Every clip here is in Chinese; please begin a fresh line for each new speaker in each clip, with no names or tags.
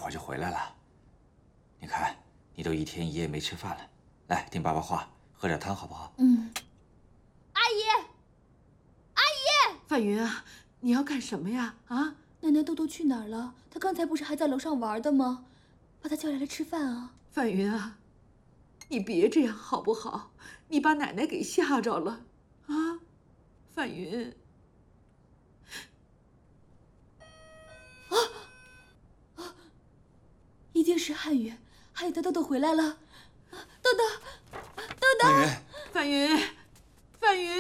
会儿就回来了。你看，你都一天一夜没吃饭了，来听爸爸话，喝点汤好不好？
嗯。阿姨，阿姨，
范云啊，你要干什么呀？啊？
奶奶豆豆去哪儿了？她刚才不是还在楼上玩的吗？把她叫来吃饭啊！
范云啊，你别这样好不好？你把奶奶给吓着了啊！范云。
一定是汉语，汉语的豆豆回来了。豆豆，豆豆，
范云，
范云，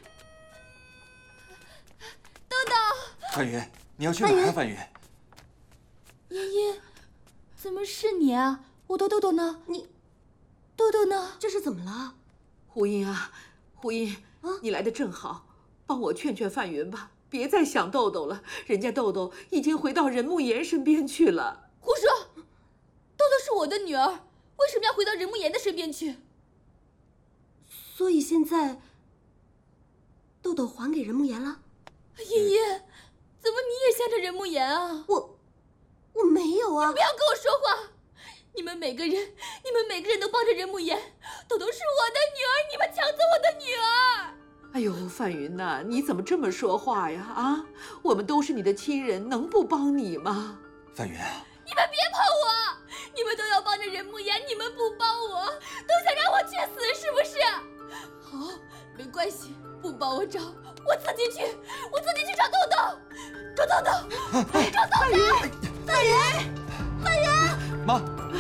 豆豆，
范云，你要去哪儿啊？范云，
茵茵，怎么是你啊？我的豆豆呢？豆豆呢？
这是怎么了？
胡音啊，胡音，你来的正好，帮我劝劝范云吧，别再想豆豆了，人家豆豆已经回到任慕言身边去了。
胡说！ 豆豆是我的女儿，为什么要回到任慕言的身边去？
所以现在，豆豆还给任慕言了。
茵茵，怎么你也向着任慕言啊？
我没有啊！
你不要跟我说话！你们每个人都帮着任慕言。豆豆是我的女儿，你们抢走我的女儿！
哎呦，范云呐，你怎么这么说话呀？啊，我们都是你的亲人，能不帮你吗？
范云啊！
你们别碰我！你们都要帮着任慕言，你们不帮我，都想让我去死是不是？好，没关系，不帮我找，我自己去找豆豆，找豆豆，找豆豆！
范云，
妈，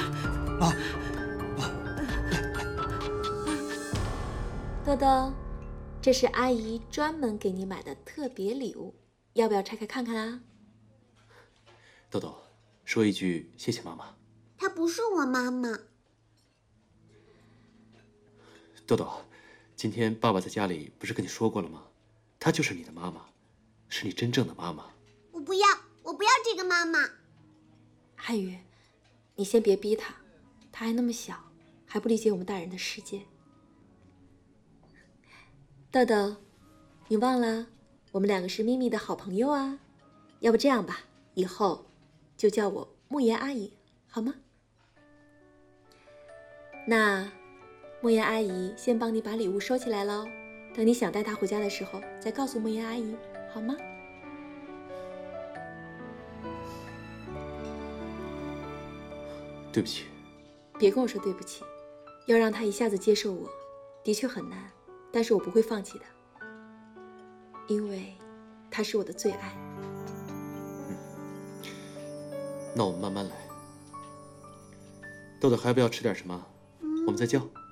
豆豆，这是阿姨专门给你买的特别礼物，要不要拆开看看啊？
豆豆，说一句谢谢妈妈。
她不是我妈妈。
豆豆，今天爸爸在家里不是跟你说过了吗？她就是你的妈妈，是你真正的妈妈。
我不要这个妈妈。
汉语，你先别逼他，他还那么小，还不理解我们大人的世界。豆豆，你忘了，我们两个是咪咪的好朋友啊。要不这样吧，以后就叫我慕言阿姨，好吗？那慕言阿姨先帮你把礼物收起来喽，等你想带她回家的时候，再告诉慕言阿姨，好吗？
对不起。
别跟我说对不起，要让她一下子接受我，的确很难，但是我不会放弃的，因为她是我的最爱。
那我们慢慢来。豆豆还要不要吃点什么？我们再叫。